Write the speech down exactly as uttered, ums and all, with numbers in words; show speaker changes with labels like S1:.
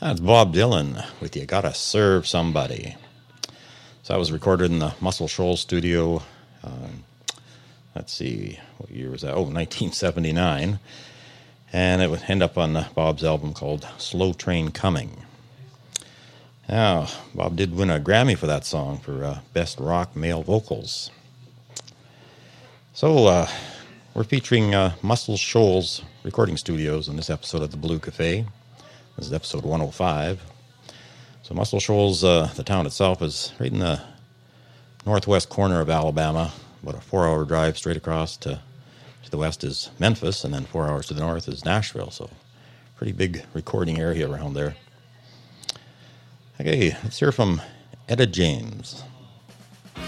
S1: That's Bob Dylan with You Gotta Serve Somebody. So that was recorded in the Muscle Shoals studio. Um, let's see, what year was that? Oh, nineteen seventy-nine. And it would end up on uh, Bob's album called Slow Train Coming. Now, Bob did win a Grammy for that song for uh, Best Rock Male Vocals. So, uh, we're featuring uh, Muscle Shoals Recording Studios in this episode of the Blue Cafe. This is episode one oh five. So Muscle Shoals, uh, the town itself, is right in the northwest corner of Alabama. About a four-hour drive straight across to, to the west is Memphis, and then four hours to the north is Nashville. So pretty big recording area around there. Okay, let's hear from Etta James.